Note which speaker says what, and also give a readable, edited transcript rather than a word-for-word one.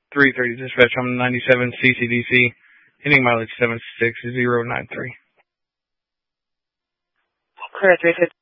Speaker 1: 330 dispatch. I'm 97 CCDC, hitting mileage 76093.
Speaker 2: Clear 350.